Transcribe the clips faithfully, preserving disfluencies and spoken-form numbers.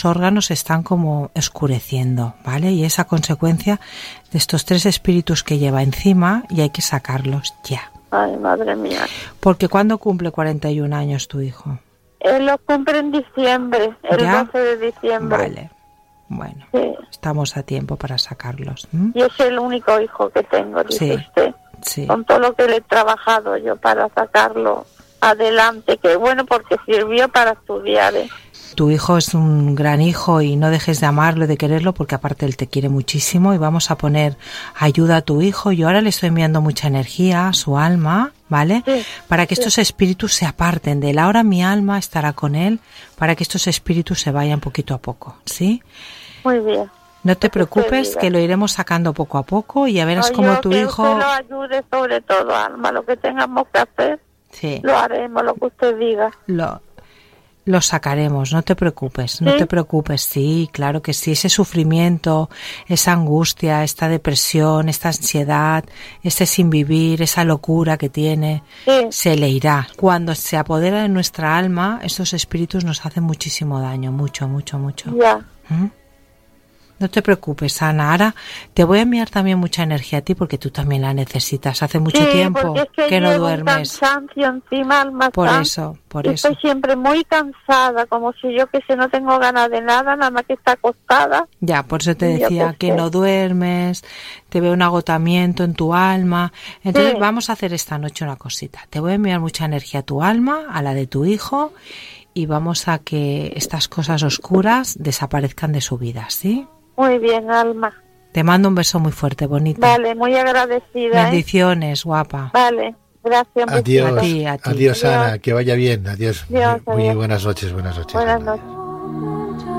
los órganos se están como oscureciendo, ¿vale? Y es a consecuencia de estos tres espíritus que lleva encima y hay que sacarlos ya. Ay, madre mía. Porque ¿cuándo cumple cuarenta y un años tu hijo? Él lo cumple en diciembre, el ¿Ya? doce de diciembre. Vale, bueno, sí. Estamos a tiempo para sacarlos. ¿Mm? Y es el único hijo que tengo, dice sí, usted. Sí. Con todo lo que le he trabajado yo para sacarlo adelante, que bueno, porque sirvió para estudiar, ¿eh? Tu hijo es un gran hijo y no dejes de amarlo y de quererlo porque aparte él te quiere muchísimo y vamos a poner ayuda a tu hijo. Yo ahora le estoy enviando mucha energía a su alma, ¿vale? Sí, para que sí. estos espíritus se aparten de él. Ahora mi alma estará con él para que estos espíritus se vayan poquito a poco, ¿sí? Muy bien. No te preocupes, que lo iremos sacando poco a poco y ya verás Ay, cómo yo tu que hijo... usted lo ayude sobre todo, Alma, lo que tengamos que hacer, sí. lo haremos, lo que usted diga. Lo... Lo sacaremos, no te preocupes, no ¿Sí? te preocupes, sí, claro que sí, ese sufrimiento, esa angustia, esta depresión, esta ansiedad, este sin vivir, esa locura que tiene, sí. se le irá. Cuando se apodera de nuestra alma, estos espíritus nos hacen muchísimo daño, mucho, mucho, mucho. Ya. ¿Mm? No te preocupes, Ana. Ahora te voy a enviar también mucha energía a ti porque tú también la necesitas. Hace mucho sí, tiempo es que, que no llevo duermes. Un cansancio encima, Alma, por está. eso, por Estoy eso. siempre muy cansada, como si yo que sé no tengo ganas de nada, nada más que estar acostada. Ya, por eso te Yo decía qué que sé. no duermes, te veo un agotamiento en tu alma. Entonces Sí. vamos a hacer esta noche una cosita. Te voy a enviar mucha energía a tu alma, a la de tu hijo, y vamos a que estas cosas oscuras desaparezcan de su vida, ¿sí? Muy bien, Alma. Te mando un beso muy fuerte, bonita. Vale, muy agradecida. Bendiciones, ¿eh? guapa. Vale, gracias. Adiós, A ti, a ti. adiós, Adiós. Ana, que vaya bien. Adiós. Adiós, muy, muy adiós. buenas noches, buenas noches. Buenas Ana. noches.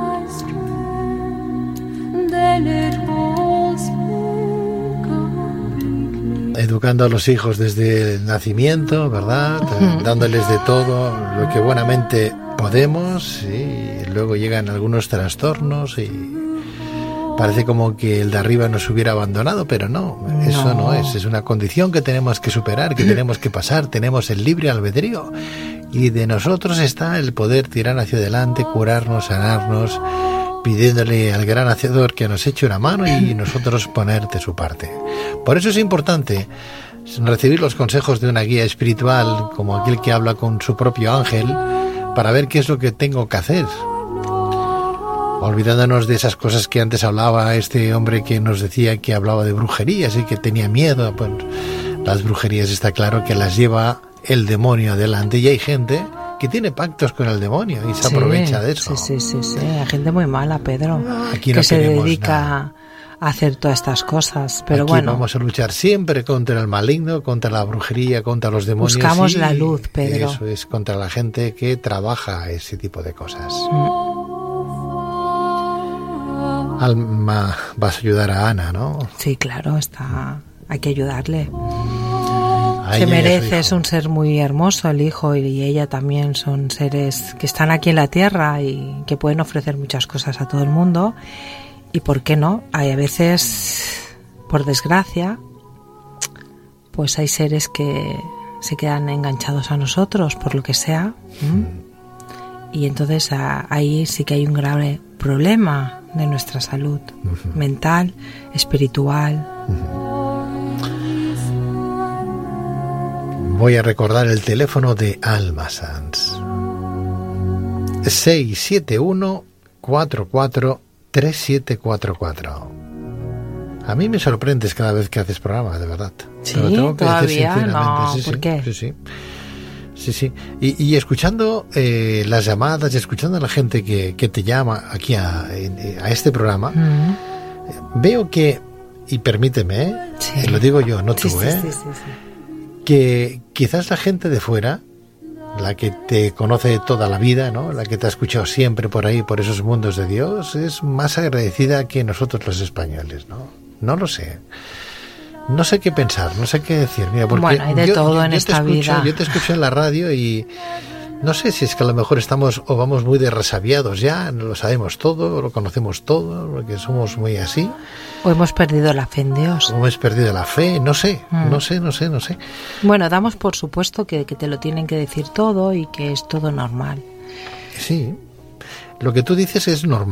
Educando a los hijos desde el nacimiento, ¿verdad? Dándoles de todo lo que buenamente podemos, y luego llegan algunos trastornos y parece como que el de arriba nos hubiera abandonado, pero no, eso no, No. es, es una condición que tenemos que superar, que tenemos que pasar, tenemos el libre albedrío y de nosotros está el poder tirar hacia adelante, curarnos, sanarnos, pidiéndole al gran hacedor que nos eche una mano y nosotros poner de su parte. Por eso es importante recibir los consejos de una guía espiritual, como aquel que habla con su propio ángel, para ver qué es lo que tengo que hacer. Olvidándonos de esas cosas que antes hablaba este hombre que nos decía que hablaba de brujerías y que tenía miedo. Pues las brujerías está claro que las lleva el demonio adelante, y hay gente que tiene pactos con el demonio y se Sí, aprovecha de eso. Sí, sí, sí, sí. Hay gente muy mala, Pedro, Aquí que no se queremos dedica nada. a hacer todas estas cosas. Pero Aquí bueno, vamos a luchar siempre contra el maligno, contra la brujería, contra los demonios. buscamos y la luz, Pedro. Eso es, contra la gente que trabaja ese tipo de cosas. Mm. Alma, vas a ayudar a Ana, ¿no? Sí, claro, está. Hay que ayudarle. A Se ella y a su merece, es hijo. un ser muy hermoso el hijo y ella también son seres que están aquí en la tierra y que pueden ofrecer muchas cosas a todo el mundo. Y por qué no, hay a veces, por desgracia, pues hay seres que se quedan enganchados a nosotros por lo que sea. ¿m? Y entonces a, ahí sí que hay un grave problema de nuestra salud Ujú. mental, espiritual. Voy a recordar el teléfono de Alma Sanz. seis siete uno, cuatro cuatro, tres siete cuatro cuatro. A mí me sorprendes cada vez que haces programa, de verdad. Sí, Te lo tengo que decir todavía, sinceramente. no, Sí, ¿por sí, qué? Sí, sí. Sí, sí. Y, y escuchando eh, las llamadas, y escuchando a la gente que, que te llama aquí a, a este programa, Mm. veo que, y permíteme, ¿eh? Sí. Eh, lo digo yo, no tú, Sí, sí, ¿eh? sí, sí, sí. que quizás la gente de fuera, la que te conoce toda la vida, ¿no? La que te ha escuchado siempre por ahí, por esos mundos de Dios, es más agradecida que nosotros los españoles, ¿no? No lo sé. No sé qué pensar, no sé qué decir. Mira, porque Bueno, hay de yo, todo yo- en yo esta te escucho, vida. Yo te escucho en la radio y no sé si es que a lo mejor estamos o vamos muy de resabiados ya, no lo sabemos todo, lo conocemos todo, porque somos muy así, O hemos perdido la fe en Dios. o hemos perdido la fe, no sé, Mm. no sé, no sé, no sé. Bueno, damos por supuesto que, que te lo tienen que decir todo y que es todo normal. Sí, lo que tú dices es normal.